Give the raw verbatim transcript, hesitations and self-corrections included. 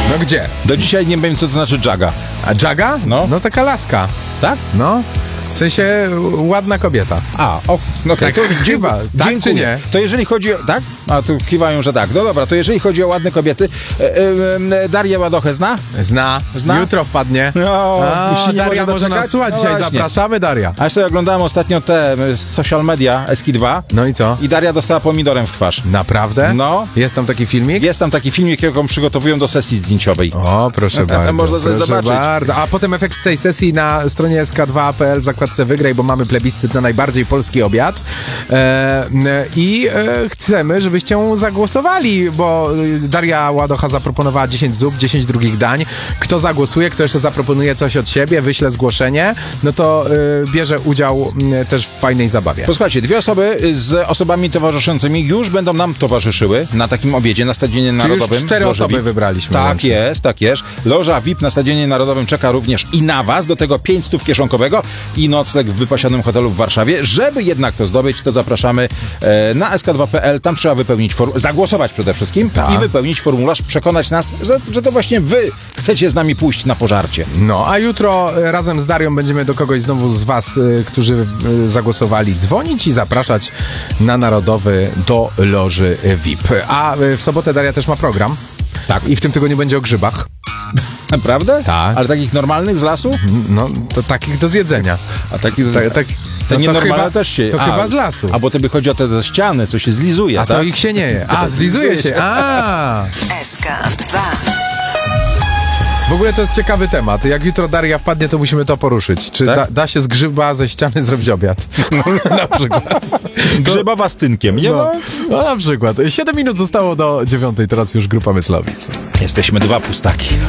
No gdzie? Do dzisiaj nie wiem, co to znaczy Jaga. A Jaga? No. No taka laska. Tak? No. W sensie ładna kobieta. A, o, no okay. Tak, chyba. Tak czy nie? To jeżeli chodzi o... Tak? A tu kiwają, że tak. No dobra, to jeżeli chodzi o ładne kobiety, e, e, Darię Ładochę zna? Zna. Zna? Jutro wpadnie. No, A, już się nie Daria może może nas doczekać? słuchać No dzisiaj. właśnie. Zapraszamy, Daria. A ja sobie oglądałem ostatnio te e, social media, Eski dwa. No i co? I Daria dostała pomidorem w twarz. Naprawdę? No. Jest tam taki filmik? Jest tam taki filmik, jaką przygotowują do sesji zdjęciowej. O, proszę bardzo. Można sobie proszę zobaczyć. bardzo. A potem efekt tej sesji na stronie S K dwa kropka P L w zakładce Wygraj, bo mamy plebiscyt na najbardziej polski obiad. E, I e, chcemy, żebyście zagłosowali, bo Daria Ładocha zaproponowała dziesięć zup, dziesięć drugich dań. Kto zagłosuje, kto jeszcze zaproponuje coś od siebie, wyśle zgłoszenie, no to e, bierze udział e, też w fajnej zabawie. Posłuchajcie, dwie osoby z osobami towarzyszącymi już będą nam towarzyszyły na takim obiedzie na Stadionie Czyli Narodowym. już cztery Loży osoby V I P. wybraliśmy. Tak łącznie. jest, tak jest. Loża V I P na Stadionie Narodowym czeka również i na was, do tego pięć stów kieszonkowego i nocleg w wypasionym hotelu w Warszawie. Żeby jednak to zdobyć, to zapraszamy e, na S K dwa kropka P L. Tam trzeba wypełnić formularz, zagłosować przede wszystkim Ta. i wypełnić formularz, przekonać nas, że, że to właśnie wy chcecie z nami pójść na pożarcie. No, a jutro e, razem z Darią będziemy do kogoś znowu z was, e, którzy e, zagłosowali, dzwonić i zapraszać na Narodowy do Loży V I P. A e, w sobotę Daria też ma program. Tak. I w tym tygodniu będzie o grzybach. Naprawdę? Tak. Ale takich normalnych z lasu? No, to takich do zjedzenia. A takich z... Tak, tak, Te no nienormalne chyba, też się... To a, chyba z lasu. A bo tobie chodzi o te ze ściany, co się zlizuje, A tak? to ich się nie je. A, zlizuje się. A. S K dwa. W ogóle to jest ciekawy temat. Jak jutro Daria wpadnie, to musimy to poruszyć. Czy Tak? da, da się z grzyba ze ściany zrobić obiad? Na przykład. Grzybowa z tynkiem, nie No, ma? no na przykład. Siedem minut zostało do dziewiątej, teraz już grupa Myslowic. Jesteśmy dwa pustaki.